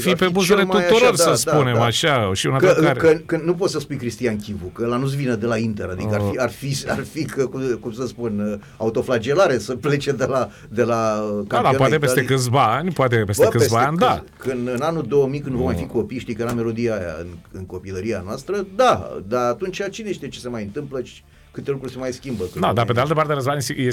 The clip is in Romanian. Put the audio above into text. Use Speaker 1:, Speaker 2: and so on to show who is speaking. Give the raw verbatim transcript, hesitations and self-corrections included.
Speaker 1: fi pe buzele tuturor, să spunem așa, și una
Speaker 2: că,
Speaker 1: care...
Speaker 2: că, că nu poți să spui Cristian Chivu, că ăla nu-ți vine de la Inter, adică ar fi, ar fi, ar fi că, cum să spun, autoflagelare să plece de la de la
Speaker 1: da, da, poate peste câțiva ani, poate peste
Speaker 2: Bă,
Speaker 1: câțiva
Speaker 2: peste
Speaker 1: ani,
Speaker 2: câz,
Speaker 1: da.
Speaker 2: Când în anul două mii, când vom mai fi copii, știi că era melodia aia în, în copilăria noastră, da, dar atunci cine știe ce se mai întâmplă, câte lucruri se mai schimbă.
Speaker 1: Da, dar pe de altă parte, Răzvan,